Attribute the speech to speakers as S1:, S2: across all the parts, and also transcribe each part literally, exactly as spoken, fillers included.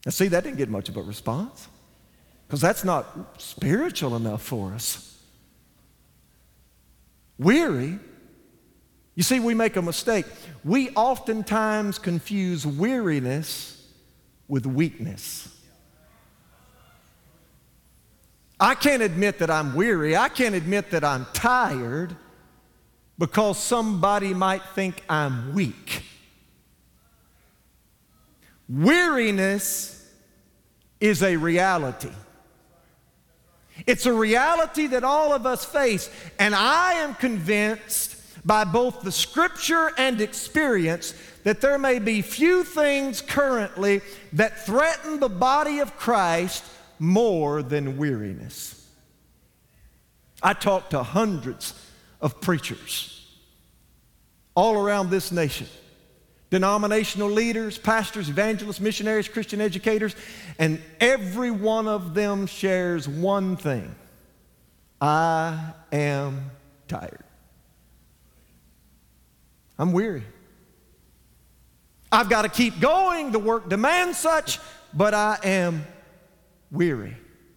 S1: Now see, that didn't get much of a response because that's not spiritual enough for us. Weary. You see, we make a mistake. We oftentimes confuse weariness with weakness. I can't admit that I'm weary. I can't admit that I'm tired because somebody might think I'm weak. Weariness is a reality. It's a reality that all of us face, and I am convinced by both the Scripture and experience that there may be few things currently that threaten the body of Christ more than weariness. I talk to hundreds of preachers all around this nation, denominational leaders, pastors, evangelists, missionaries, Christian educators, and every one of them shares one thing: I am tired. I'm weary. I've got to keep going. The work demands such, but I am weary.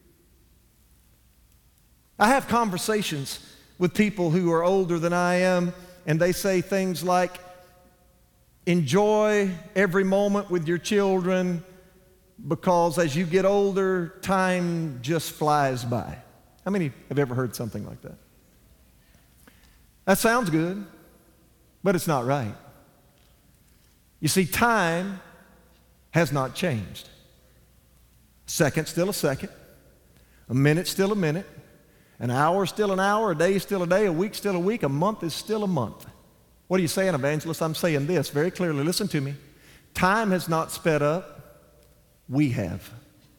S1: I have conversations with people who are older than I am, and they say things like, enjoy every moment with your children because as you get older, time just flies by. How many have ever heard something like that? That sounds good, but it's not right. You see, time has not changed. A second's still a second, a minute's still a minute, an hour's still an hour, a day's still a day, a week's still a week, a month is still a month. What are you saying, evangelist? I'm saying this very clearly. Listen to me. Time has not sped up. We have.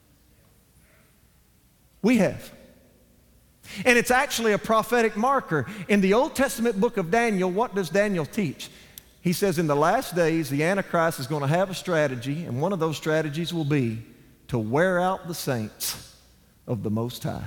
S1: We have. And it's actually a prophetic marker. In the Old Testament book of Daniel, what does Daniel teach? He says in the last days, the Antichrist is going to have a strategy, and one of those strategies will be to wear out the saints of the Most High.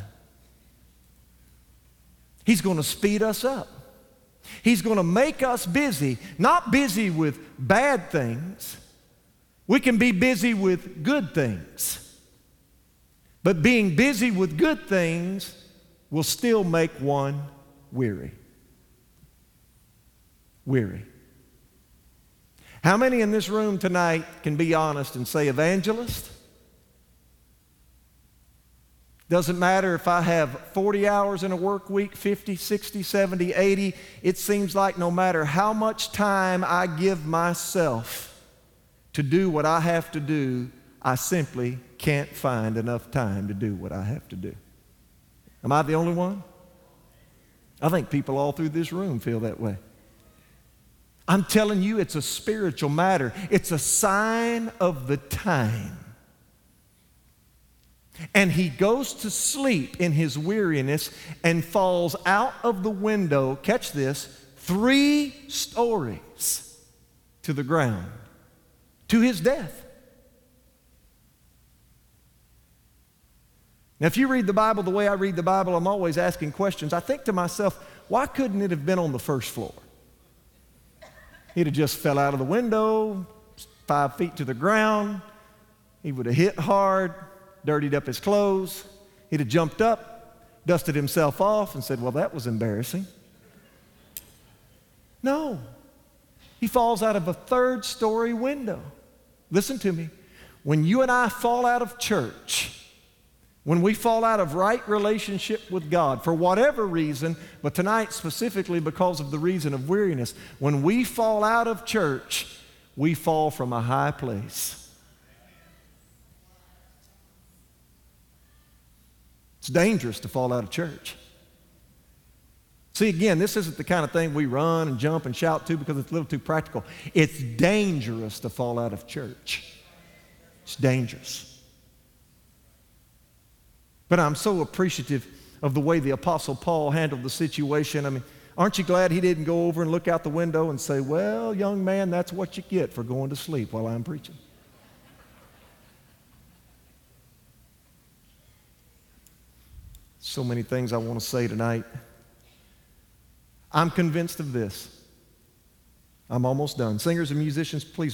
S1: He's going to speed us up. He's going to make us busy, not busy with bad things. We can be busy with good things. But being busy with good things will still make one weary. Weary. How many in this room tonight can be honest and say, evangelist, doesn't matter if I have forty hours in a work week, fifty, sixty, seventy, eighty, it seems like no matter how much time I give myself to do what I have to do, I simply can't find enough time to do what I have to do. Am I the only one? I think people all through this room feel that way. I'm telling you, it's a spiritual matter. It's a sign of the time. And he goes to sleep in his weariness and falls out of the window, catch this, three stories to the ground, to his death. Now, if you read the Bible the way I read the Bible, I'm always asking questions. I think to myself, why couldn't it have been on the first floor? He'd have just fell out of the window, five feet to the ground. He would have hit hard, dirtied up his clothes. He'd have jumped up, dusted himself off, and said, well, that was embarrassing. No. He falls out of a third-story window. Listen to me. When you and I fall out of church, when we fall out of right relationship with God, for whatever reason, but tonight specifically because of the reason of weariness, when we fall out of church, we fall from a high place. It's dangerous to fall out of church. See, again, this isn't the kind of thing we run and jump and shout to because it's a little too practical. It's dangerous to fall out of church. It's dangerous. But I'm so appreciative of the way the Apostle Paul handled the situation. I mean, aren't you glad he didn't go over and look out the window and say, well, young man, that's what you get for going to sleep while I'm preaching? So many things I want to say tonight. I'm convinced of this. I'm almost done. Singers and musicians, please